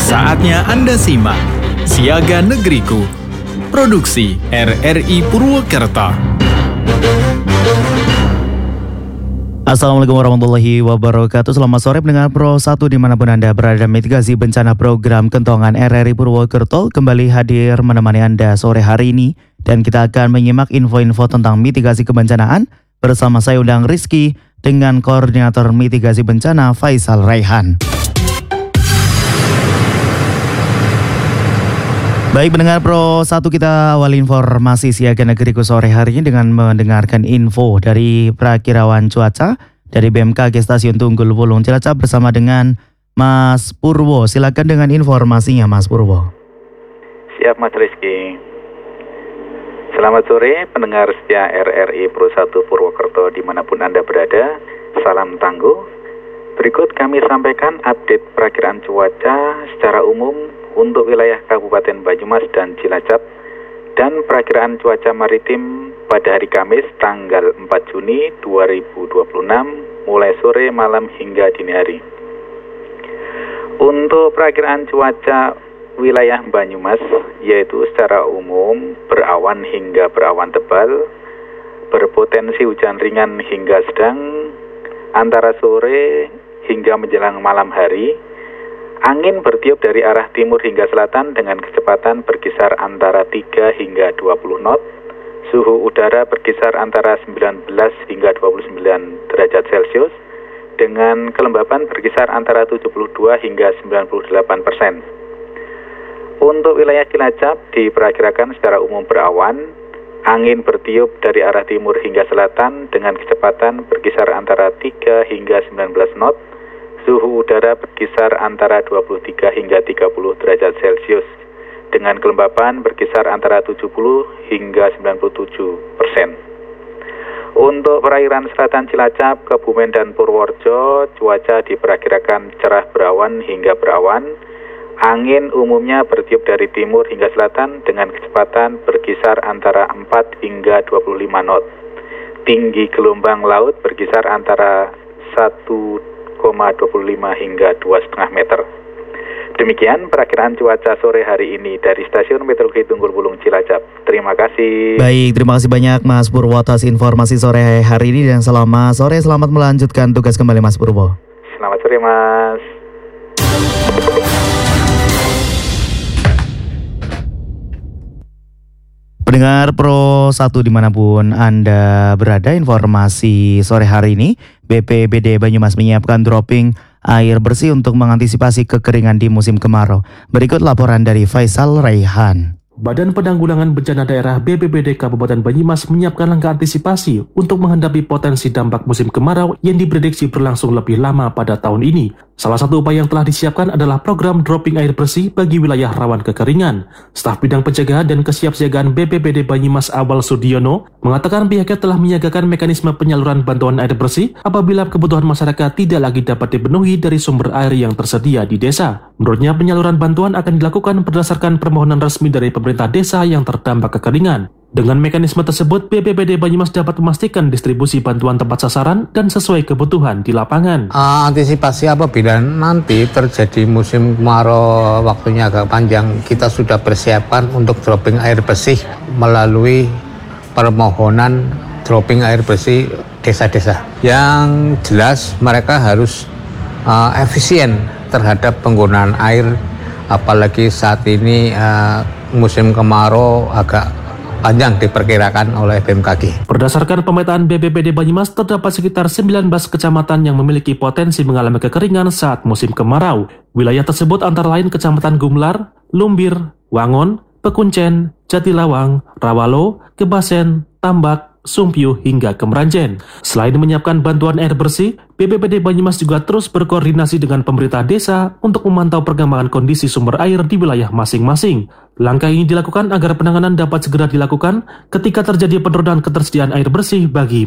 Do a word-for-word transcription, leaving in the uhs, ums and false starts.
Saatnya Anda simak Siaga Negeriku, produksi R R I Purwokerto. Assalamualaikum warahmatullahi wabarakatuh. Selamat sore pendengar Pro satu dimanapun Anda berada. Mitigasi bencana program Kentongan R R I Purwokerto kembali hadir menemani Anda sore hari ini. Dan kita akan menyimak info-info tentang mitigasi kebencanaan bersama saya Undang Rizky dengan Koordinator Mitigasi Bencana Faisal Raihan. Baik pendengar Pro satu, kita awal informasi Siaga Negeriku sore hari ini dengan mendengarkan info dari Prakirawan Cuaca dari B M K G Stasiun Tunggul Wulung Cilacap bersama dengan Mas Purwo. Silakan dengan informasinya Mas Purwo. Siap Mas Rizky. Selamat sore pendengar setia R R I Pro satu Purwokerto dimanapun Anda berada. Salam tangguh. Berikut kami sampaikan update perakiraan cuaca secara umum untuk wilayah Kabupaten Banyumas dan Cilacap dan perakiraan cuaca maritim pada hari Kamis tanggal empat Juni dua ribu dua puluh enam mulai sore, malam hingga dini hari. Untuk perakiraan cuaca wilayah Banyumas yaitu secara umum berawan hingga berawan tebal, berpotensi hujan ringan hingga sedang antara sore hingga menjelang malam hari. Angin bertiup dari arah timur hingga selatan dengan kecepatan berkisar antara tiga hingga dua puluh knot. Suhu udara berkisar antara sembilan belas hingga dua puluh sembilan derajat Celcius dengan kelembapan berkisar antara tujuh puluh dua hingga sembilan puluh delapan persen. Untuk wilayah Cilacap diperkirakan secara umum berawan, angin bertiup dari arah timur hingga selatan dengan kecepatan berkisar antara tiga hingga sembilan belas knot. Suhu udara berkisar antara dua puluh tiga hingga tiga puluh derajat Celcius dengan kelembapan berkisar antara tujuh puluh hingga sembilan puluh tujuh persen. Untuk perairan selatan Cilacap, Kebumen dan Purworejo, cuaca diperkirakan cerah berawan hingga berawan. Angin umumnya bertiup dari timur hingga selatan dengan kecepatan berkisar antara empat hingga dua puluh lima knot. Tinggi gelombang laut berkisar antara satu koma dua puluh lima hingga dua koma lima meter. Demikian perakiraan cuaca sore hari ini dari Stasiun Meteorologi Tunggul Wulung Cilacap. Terima kasih. Baik, terima kasih banyak Mas Purwo atas informasi sore hari ini dan selamat sore, selamat melanjutkan tugas kembali Mas Purwo. Selamat sore Mas. Pendengar Pro satu dimanapun Anda berada, informasi sore hari ini B P B D Banyumas menyiapkan dropping air bersih untuk mengantisipasi kekeringan di musim kemarau. Berikut laporan dari Faisal Raihan. Badan Penanggulangan Bencana Daerah B P B D Kabupaten Banyumas menyiapkan langkah antisipasi untuk menghadapi potensi dampak musim kemarau yang diprediksi berlangsung lebih lama pada tahun ini. Salah satu upaya yang telah disiapkan adalah program dropping air bersih bagi wilayah rawan kekeringan. Staf Bidang Pencegahan dan Kesiapsiagaan B P B D Banyumas Awal Sudiono mengatakan pihaknya telah menyiagakan mekanisme penyaluran bantuan air bersih apabila kebutuhan masyarakat tidak lagi dapat dipenuhi dari sumber air yang tersedia di desa. Menurutnya penyaluran bantuan akan dilakukan berdasarkan permohonan resmi dari pemerintah desa yang terdampak kekeringan. Dengan mekanisme tersebut, B P B D Banyumas dapat memastikan distribusi bantuan tepat sasaran dan sesuai kebutuhan di lapangan. Uh, antisipasi apabila nanti terjadi musim kemarau waktunya agak panjang, kita sudah persiapkan untuk dropping air bersih melalui permohonan dropping air bersih desa-desa. Yang jelas mereka harus uh, efisien terhadap penggunaan air, apalagi saat ini uh, musim kemarau agak panjang diperkirakan oleh B M K G. Berdasarkan pemetaan B P B D Banyumas, terdapat sekitar sembilan belas kecamatan yang memiliki potensi mengalami kekeringan saat musim kemarau. Wilayah tersebut antara lain Kecamatan Gumlar, Lumbir, Wangon, Pekuncen, Jatilawang, Rawalo, Kebasen, Tambak, Sumpyu hingga Kemeranjen. Selain menyiapkan bantuan air bersih, B P B D Banyumas juga terus berkoordinasi dengan pemerintah desa untuk memantau perkembangan kondisi sumber air di wilayah masing-masing. Langkah ini dilakukan agar penanganan dapat segera dilakukan ketika terjadi penurunan ketersediaan air bersih bagi